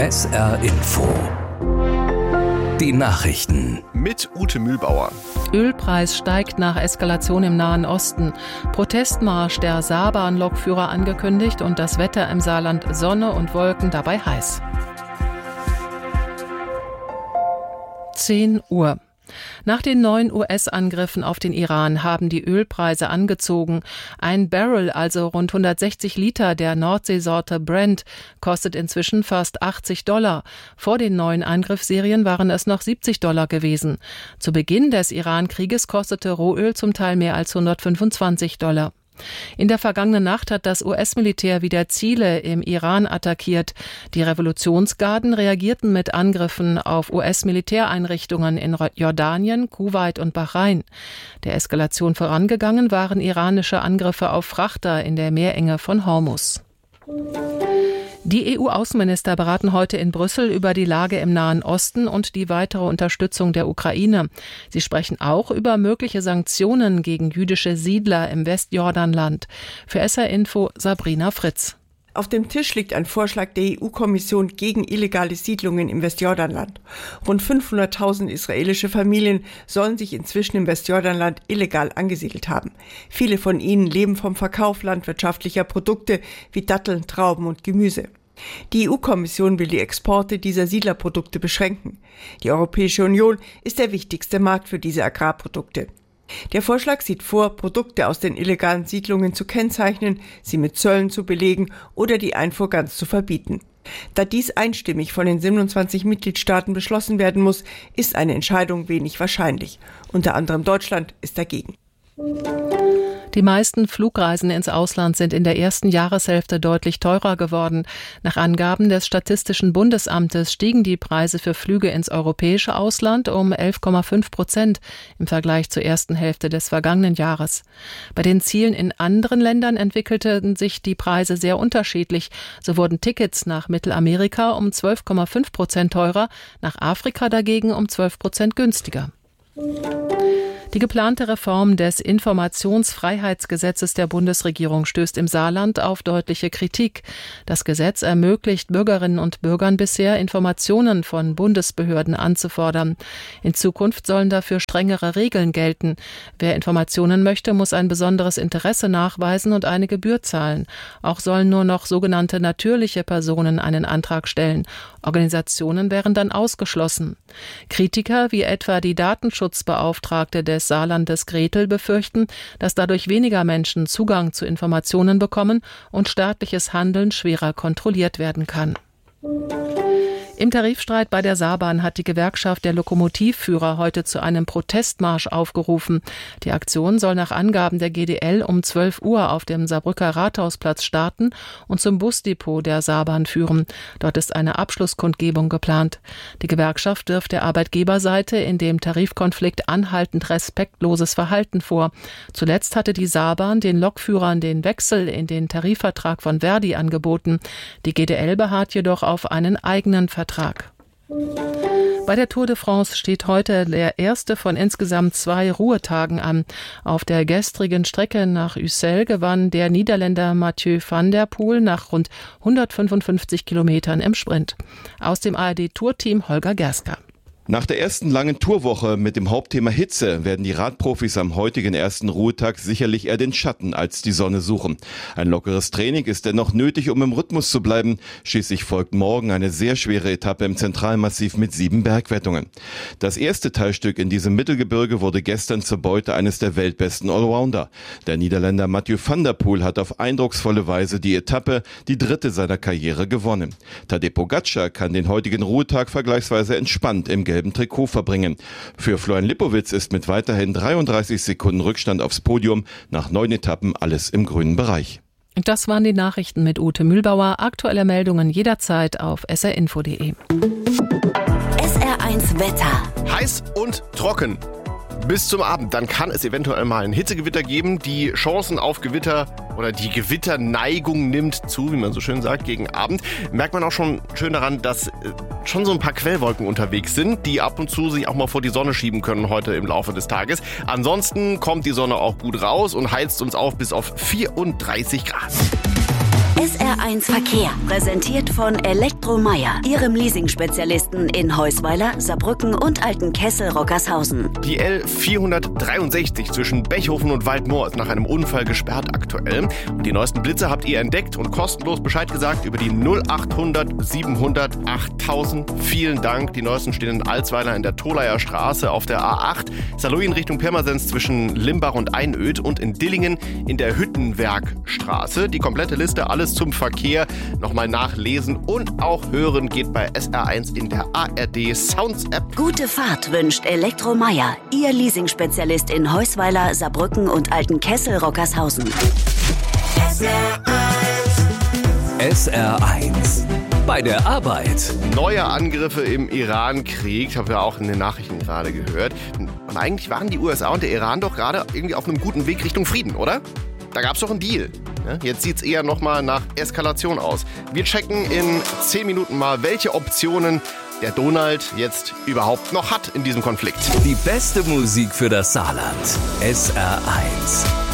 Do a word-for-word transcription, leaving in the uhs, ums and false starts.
S R Info. Die Nachrichten. Mit Ute Mühlbauer. Ölpreis steigt nach Eskalation im Nahen Osten. Protestmarsch der Saarbahn-Lokführer angekündigt und das Wetter im Saarland Sonne und Wolken, dabei heiß. zehn Uhr. Nach den neuen U S-Angriffen auf den Iran haben die Ölpreise angezogen. Ein Barrel, also rund hundertsechzig Liter der Nordseesorte Brent, kostet inzwischen fast achtzig Dollar. Vor den neuen Angriffsserien waren es noch siebzig Dollar gewesen. Zu Beginn des Iran-Krieges kostete Rohöl zum Teil mehr als hundertfünfundzwanzig Dollar. In der vergangenen Nacht hat das U S-Militär wieder Ziele im Iran attackiert. Die Revolutionsgarden reagierten mit Angriffen auf U S-Militäreinrichtungen in Jordanien, Kuwait und Bahrain. Der Eskalation vorangegangen waren iranische Angriffe auf Frachter in der Meerenge von Hormuz. Die E U-Außenminister beraten heute in Brüssel über die Lage im Nahen Osten und die weitere Unterstützung der Ukraine. Sie sprechen auch über mögliche Sanktionen gegen jüdische Siedler im Westjordanland. Für S R Info Sabrina Fritz. Auf dem Tisch liegt ein Vorschlag der E U-Kommission gegen illegale Siedlungen im Westjordanland. Rund fünfhunderttausend israelische Familien sollen sich inzwischen im Westjordanland illegal angesiedelt haben. Viele von ihnen leben vom Verkauf landwirtschaftlicher Produkte wie Datteln, Trauben und Gemüse. Die E U-Kommission will die Exporte dieser Siedlerprodukte beschränken. Die Europäische Union ist der wichtigste Markt für diese Agrarprodukte. Der Vorschlag sieht vor, Produkte aus den illegalen Siedlungen zu kennzeichnen, sie mit Zöllen zu belegen oder die Einfuhr ganz zu verbieten. Da dies einstimmig von den siebenundzwanzig Mitgliedstaaten beschlossen werden muss, ist eine Entscheidung wenig wahrscheinlich. Unter anderem Deutschland ist dagegen. Die meisten Flugreisen ins Ausland sind in der ersten Jahreshälfte deutlich teurer geworden. Nach Angaben des Statistischen Bundesamtes stiegen die Preise für Flüge ins europäische Ausland um elf Komma fünf Prozent im Vergleich zur ersten Hälfte des vergangenen Jahres. Bei den Zielen in anderen Ländern entwickelten sich die Preise sehr unterschiedlich. So wurden Tickets nach Mittelamerika um zwölf Komma fünf Prozent teurer, nach Afrika dagegen um zwölf Prozent günstiger. Die geplante Reform des Informationsfreiheitsgesetzes der Bundesregierung stößt im Saarland auf deutliche Kritik. Das Gesetz ermöglicht Bürgerinnen und Bürgern bisher, Informationen von Bundesbehörden anzufordern. In Zukunft sollen dafür strengere Regeln gelten. Wer Informationen möchte, muss ein besonderes Interesse nachweisen und eine Gebühr zahlen. Auch sollen nur noch sogenannte natürliche Personen einen Antrag stellen. Organisationen wären dann ausgeschlossen. Kritiker wie etwa die Datenschutzbeauftragte des Saarlandes Gretel befürchten, dass dadurch weniger Menschen Zugang zu Informationen bekommen und staatliches Handeln schwerer kontrolliert werden kann. Im Tarifstreit bei der Saarbahn hat die Gewerkschaft der Lokomotivführer heute zu einem Protestmarsch aufgerufen. Die Aktion soll nach Angaben der G D L um zwölf Uhr auf dem Saarbrücker Rathausplatz starten und zum Busdepot der Saarbahn führen. Dort ist eine Abschlusskundgebung geplant. Die Gewerkschaft wirft der Arbeitgeberseite in dem Tarifkonflikt anhaltend respektloses Verhalten vor. Zuletzt hatte die Saarbahn den Lokführern den Wechsel in den Tarifvertrag von Verdi angeboten. Die G D L beharrt jedoch auf einen eigenen Vertrag. Bei der Tour de France steht heute der erste von insgesamt zwei Ruhetagen an. Auf der gestrigen Strecke nach Ussel gewann der Niederländer Mathieu van der Poel nach rund hundertfünfundfünfzig Kilometern im Sprint. Aus dem A R D-Tourteam Holger Gerska. Nach der ersten langen Tourwoche mit dem Hauptthema Hitze werden die Radprofis am heutigen ersten Ruhetag sicherlich eher den Schatten als die Sonne suchen. Ein lockeres Training ist dennoch nötig, um im Rhythmus zu bleiben. Schließlich folgt morgen eine sehr schwere Etappe im Zentralmassiv mit sieben Bergwertungen. Das erste Teilstück in diesem Mittelgebirge wurde gestern zur Beute eines der weltbesten Allrounder. Der Niederländer Mathieu van der Poel hat auf eindrucksvolle Weise die Etappe, die dritte seiner Karriere, gewonnen. Tadej Pogačar kann den heutigen Ruhetag vergleichsweise entspannt im gelben Trikot verbringen. Für Florian Lipowitz ist mit weiterhin dreiunddreißig Sekunden Rückstand aufs Podium nach neun Etappen alles im grünen Bereich. Das waren die Nachrichten mit Ute Mühlbauer. Aktuelle Meldungen jederzeit auf s r info punkt d e. S R eins Wetter. Heiß und trocken. Bis zum Abend, dann kann es eventuell mal ein Hitzegewitter geben. Die Chancen auf Gewitter oder die Gewitterneigung nimmt zu, wie man so schön sagt, gegen Abend. Merkt man auch schon schön daran, dass schon so ein paar Quellwolken unterwegs sind, die ab und zu sich auch mal vor die Sonne schieben können heute im Laufe des Tages. Ansonsten kommt die Sonne auch gut raus und heizt uns auf bis auf vierunddreißig Grad. S R eins Verkehr, präsentiert von Elektromeyer, Ihrem Leasing-Spezialisten in Heusweiler, Saarbrücken und Altenkessel-Rockershausen. Die L vierhundertdreiundsechzig zwischen Bechhofen und Waldmoor ist nach einem Unfall gesperrt aktuell. Und die neuesten Blitze habt ihr entdeckt und kostenlos Bescheid gesagt über die null achthundert siebenhundert achttausend. Vielen Dank. Die neuesten stehen in Alsweiler in der Tolaer Straße auf der A acht, Saarlouis in Richtung Pirmasens zwischen Limbach und Einöd und in Dillingen in der Hüttenwerkstraße. Die komplette Liste, alles zum Verkehr, nochmal nachlesen und auch hören geht bei S R eins in der A R D Sounds App. Gute Fahrt wünscht Elektromeyer, Ihr Leasing-Spezialist in Heusweiler, Saarbrücken und Altenkessel-Rockershausen. S R eins. Bei der Arbeit. Neue Angriffe im Iran-Krieg, haben wir auch in den Nachrichten gerade gehört. Und eigentlich waren die U S A und der Iran doch gerade irgendwie auf einem guten Weg Richtung Frieden, oder? Da gab's doch einen Deal. Jetzt sieht's eher nochmal nach Eskalation aus. Wir checken in zehn Minuten mal, welche Optionen der Donald jetzt überhaupt noch hat in diesem Konflikt. Die beste Musik für das Saarland. S R eins.